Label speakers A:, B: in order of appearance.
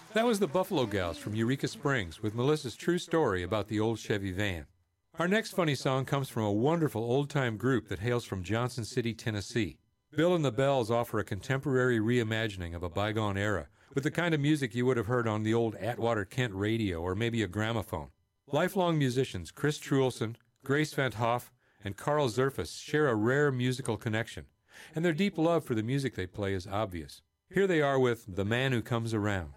A: That was the Buffalo Gals from Eureka Springs with Melissa's true story about the old Chevy van. Our next funny song comes from a wonderful old-time group that hails from Johnson City, Tennessee. Bill and the Bells offer a contemporary reimagining of a bygone era with the kind of music you would have heard on the old Atwater Kent radio or maybe a gramophone. Lifelong musicians Chris Truelson, Grace Van Hoff, and Carl Zerfus share a rare musical connection, and their deep love for the music they play is obvious. Here they are with The Man Who Comes Around.